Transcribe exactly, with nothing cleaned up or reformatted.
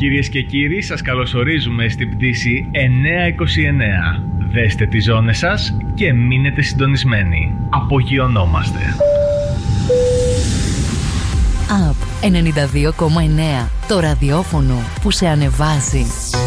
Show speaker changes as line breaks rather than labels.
Κυρίες και κύριοι, σας καλωσορίζουμε στην πτήση εννιακόσια είκοσι εννέα. Δέστε τις ζώνες σας και μείνετε συντονισμένοι. Απογειωνόμαστε.
Up ενενήντα δύο κόμμα εννέα. Το ραδιόφωνο που σε ανεβάζει.